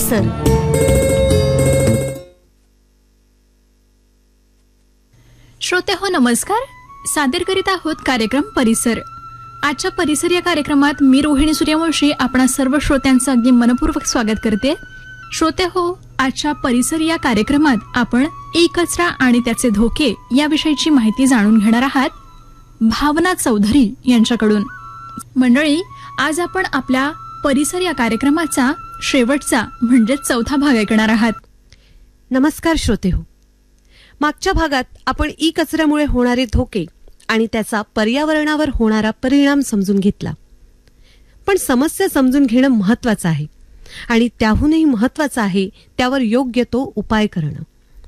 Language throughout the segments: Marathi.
परिसर. श्रोते हो नमस्कार. सादर करीत आहोत कार्यक्रम परिसर. आजच्या परिसर या कार्यक्रमात मी रोहिणी सूर्यवंशी आपणा सर्व श्रोत्यांचं अगदी मनपूर्वक स्वागत करते. श्रोते हो, आजच्या परिसर या कार्यक्रमात आपण ई कचरा आणि त्याचे धोके याविषयीची माहिती जाणून घेणार आहात भावना चौधरी यांच्याकडून. मंडळी, आज आपण आपल्या परिसर या कार्यक्रमाचा शेवटचा म्हणजे चौथा भाग ऐकणार आहात. नमस्कार श्रोते हो. मागच्या भागात आपण ई कचऱ्यामुळे होणारे धोके आणि त्याचा पर्यावरणावर होणारा परिणाम समजून घेतला. पण समस्या समजून घेणं महत्वाचं आहे आणि त्याहूनही महत्वाचं आहे त्यावर योग्य तो उपाय करणं.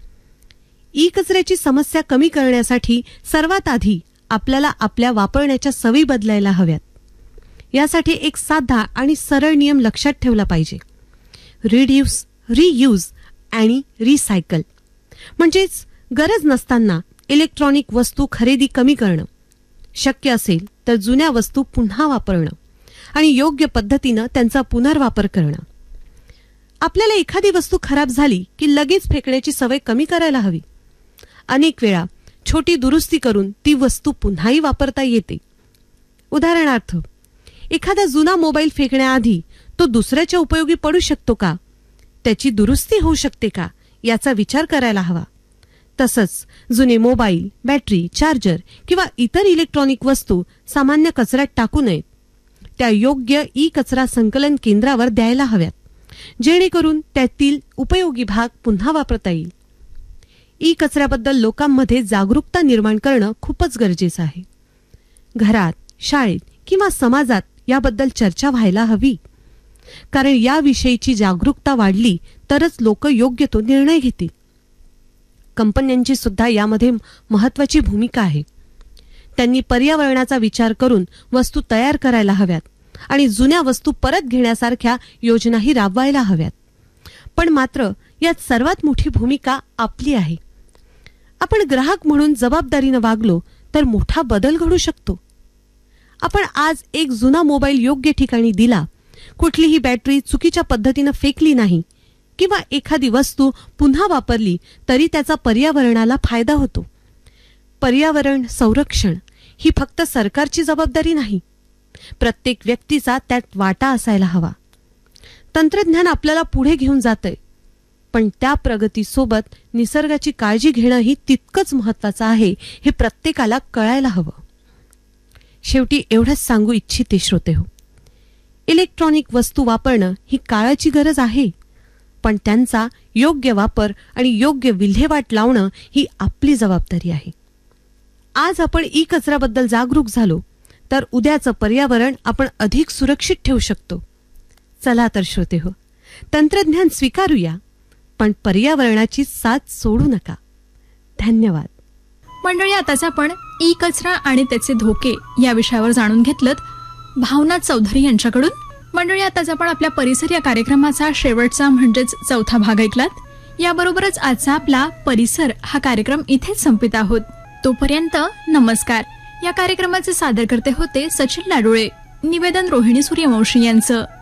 ई कचऱ्याची समस्या कमी करण्यासाठी सर्वात आधी आपल्याला आपल्या वापरण्याच्या सवयी बदलायला हव्यात. यासाठी एक साधा आणि सरळ नियम लक्षात ठेवला पाहिजे. रिड्यूस, रियूज आणि रिसायकल. म्हणजेच गरज नसताना इलेक्ट्रॉनिक वस्तू खरेदी कमी करणं, शक्य असेल तर जुन्या वस्तू पुन्हा वापरणं आणि योग्य पद्धतीनं त्यांचा पुनर्वापर करणं. आपल्याला एखादी वस्तू खराब झाली की लगेच फेकण्याची सवय कमी करायला हवी. अनेक वेळा छोटी दुरुस्ती करून ती वस्तू पुन्हाही वापरता येते. उदाहरणार्थ, एखादा जुना मोबाईल फेकण्याआधी तो दुसऱ्याच्या उपयोगी पडू शकतो का, त्याची दुरुस्ती होऊ शकते का याचा विचार करायला हवा. तसंच जुने मोबाईल, बॅटरी, चार्जर किंवा इतर इलेक्ट्रॉनिक वस्तू सामान्य कचऱ्यात टाकू नयेत. त्या योग्य ई कचरा संकलन केंद्रावर द्यायला हव्यात, जेणेकरून त्यातील उपयोगी भाग पुन्हा वापरता येईल. ई कचऱ्याबद्दल लोकांमध्ये जागरूकता निर्माण करणं खूपच गरजेचं आहे. घरात, शाळेत किंवा समाजात याबद्दल चर्चा व्हायला हवी. कारण याविषयीची जागरूकता वाढली तरच लोक योग्य तो निर्णय घेतील. कंपन्यांची सुद्धा यामध्ये महत्वाची भूमिका आहे. त्यांनी पर्यावरणाचा विचार करून वस्तू तयार करायला हव्यात आणि जुन्या वस्तू परत घेण्यासारख्या योजनाही राबवायला हव्यात. पण मात्र यात सर्वात मोठी भूमिका आपली आहे. आपण ग्राहक म्हणून जबाबदारीनं वागलो तर मोठा बदल घडू शकतो. आपण आज एक जुना मोबाईल योग्य ठिकाणी दिला, कुठलीही बॅटरी चुकीच्या पद्धतीनं फेकली नाही किंवा एखादी वस्तू पुन्हा वापरली तरी त्याचा पर्यावरणाला फायदा होतो. पर्यावरण संरक्षण ही फक्त सरकारची जबाबदारी नाही, प्रत्येक व्यक्तीचा त्यात वाटा असायला हवा. तंत्रज्ञान आपल्याला पुढे घेऊन जातंय, पण त्या प्रगतीसोबत निसर्गाची काळजी घेणंही तितकंच महत्वाचं आहे हे प्रत्येकाला कळायला हवं. शेवटी एवढंच सांगू इच्छिते श्रोते हो, इलेक्ट्रॉनिक वस्तू वापरणं ही काळाची गरज आहे, पण त्यांचा योग्य वापर आणि योग्य विल्हेवाट लावणं ही आपली जबाबदारी आहे. आज आपण ई कचऱ्याबद्दल जागरूक झालो तर उद्याचं पर्यावरण आपण अधिक सुरक्षित ठेवू शकतो. चला तर श्रोते हो, तंत्रज्ञान स्वीकारूया, पण पर्यावरणाची साथ सोडू नका. धन्यवाद. मंडळी, आताच आपण ई कचरा आणि त्याचे धोके या विषयावर जाणून घेतलं भावना चौधरी यांच्याकडून. मंडळी, आताच आपण आपल्या परिसर या कार्यक्रमाचा शेवटचा म्हणजेच चौथा भाग ऐकलात. याबरोबरच आजचा आपला परिसर हा कार्यक्रम इथेच संपित आहोत. तोपर्यंत नमस्कार. या कार्यक्रमाचे सादर करते होते सचिन लाडोळे. निवेदन रोहिणी सूर्यवंशी यांचं.